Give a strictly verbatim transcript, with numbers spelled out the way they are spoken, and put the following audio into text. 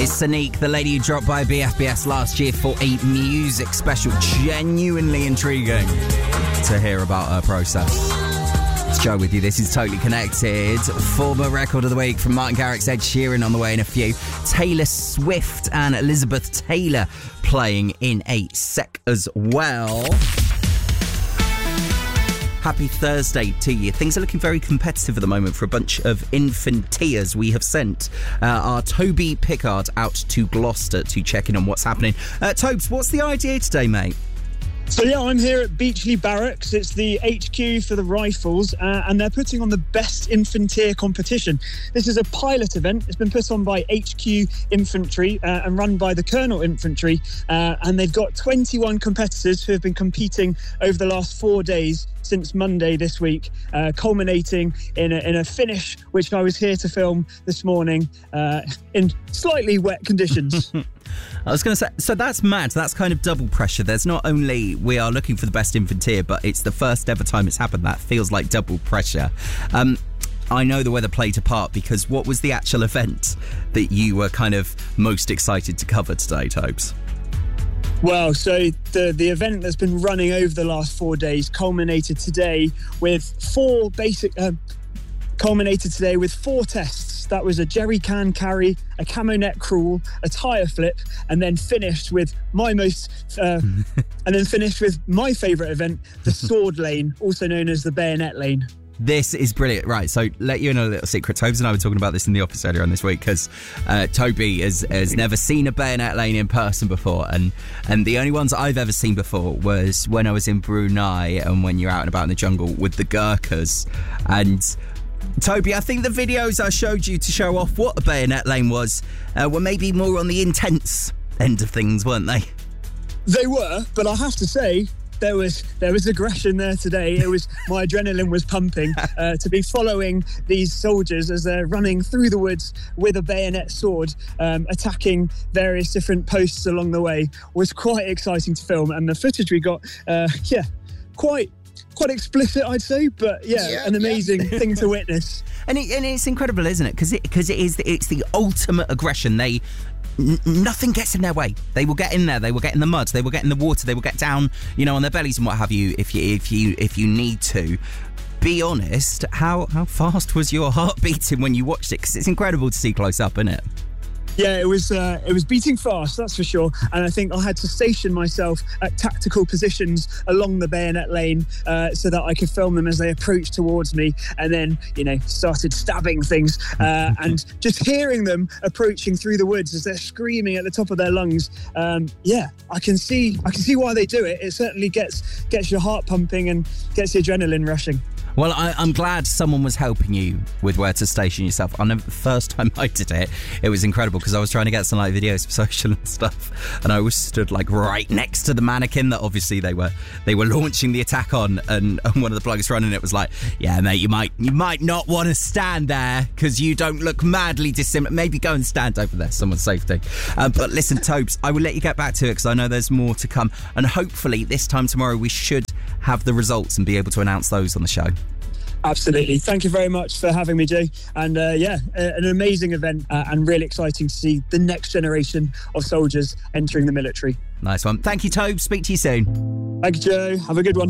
It's Sonique, the lady who dropped by B F B S last year for a music special. Genuinely intriguing to hear about her process. It's Joe with you. This is Totally Connected. Former record of the week from Martin Garrix, Ed Sheeran on the way in a few. Taylor Swift and Elizabeth Taylor playing in a sec as well. Happy Thursday to you. Things are looking very competitive at the moment for a bunch of infantiers. We have sent uh, our Toby Pickard out to Gloucester to check in on what's happening. Uh, Tobes, what's the idea today, mate? So yeah, I'm here at Beachley Barracks. It's the H Q for the Rifles, uh, and they're putting on the Best Infanteer competition. This is a pilot event. It's been put on by H Q Infantry uh, and run by the Colonel Infantry, uh, and they've got twenty-one competitors who have been competing over the last four days since Monday this week, uh, culminating in a, in a finish which I was here to film this morning uh, in slightly wet conditions. I was going to say, so that's mad. That's kind of double pressure. There's not only we are looking for the best infanteer, but it's the first ever time it's happened. That feels like double pressure. Um, I know the weather played a part, because what was the actual event that you were kind of most excited to cover today, Tobes? Well, so the, the event that's been running over the last four days culminated today with four basic... Uh, culminated today with four tests. That was a jerry can carry, a camo net crawl, a tyre flip, and then finished with my most... Uh, and then finished with my favourite event, the sword lane, also known as the bayonet lane. This is brilliant. Right, so let you in a little secret. Tobes and I were talking about this in the office earlier on this week, because uh, Toby has, has never seen a bayonet lane in person before, and, and the only ones I've ever seen before was when I was in Brunei and when you're out and about in the jungle with the Gurkhas. And Toby, I think the videos I showed you to show off what a bayonet lane was uh, were maybe more on the intense end of things, weren't they? They were, but I have to say, there was there was aggression there today. It was my adrenaline was pumping. Uh, to be following these soldiers as they're running through the woods with a bayonet sword, um, attacking various different posts along the way, was quite exciting to film. And the footage we got, uh, yeah, quite... quite explicit, I'd say, but yeah, yeah an amazing yeah. thing to witness. And, it, and it's incredible, isn't it? Because it, cause it is, it's the ultimate aggression. They, n- nothing gets in their way. They will get in there. They will get in the mud. They will get in the water. They will get down, you know, on their bellies and what have you. If you, if you, if you need to. Be honest. How how fast was your heart beating when you watched it? Because it's incredible to see close up, isn't it? Yeah, it was uh, it was beating fast, that's for sure. And I think I had to station myself at tactical positions along the bayonet lane uh, so that I could film them as they approached towards me, and then, you know, started stabbing things. Uh, and just hearing them approaching through the woods as they're screaming at the top of their lungs. Um, yeah, I can see I can see why they do it. It certainly gets gets your heart pumping and gets your adrenaline rushing. Well, I, I'm glad someone was helping you with where to station yourself. I know the first time I did it, it was incredible, because I was trying to get some like videos for social and stuff, and I was stood like right next to the mannequin that obviously they were they were launching the attack on, and, and one of the plugs running it was like, yeah, mate, you might you might not want to stand there because you don't look madly dissimilar. Maybe go and stand over there, someone's safety. Uh, but listen, Tobes, I will let you get back to it, because I know there's more to come, and hopefully this time tomorrow we should have the results and be able to announce those on the show. Absolutely. Thank you very much for having me, Jay. And uh, yeah, an amazing event uh, and really exciting to see the next generation of soldiers entering the military. Nice one. Thank you, Tobe. Speak to you soon. Thank you, Joe. Have a good one.